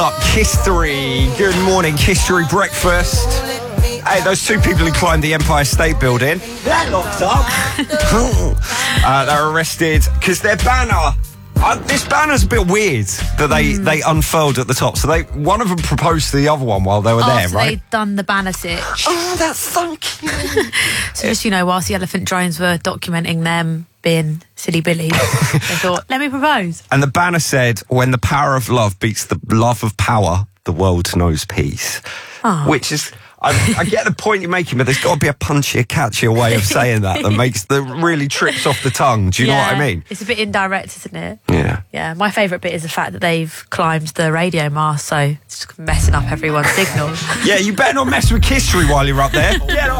Up History. Good morning, History Breakfast. Hey, those two people who climbed the Empire State Building, they're locked up. They're arrested because their banner. This banner's a bit weird that they unfurled at the top. So one of them proposed to the other one while they were there, right? They'd done the banner sitch. Oh, that's so cute. So just, whilst the elephant drones were documenting them being silly billies, they thought, let me propose. And the banner said, when the power of love beats the love of power, the world knows peace. Oh. Which is... I get the point you're making, but there's got to be a punchier, catchier way of saying that really trips off the tongue. Do you know what I mean? It's a bit indirect, isn't it? Yeah. Yeah, my favourite bit is the fact that they've climbed the radio mast, so it's just messing up everyone's signal. Yeah, you better not mess with history while you're up there. Get off.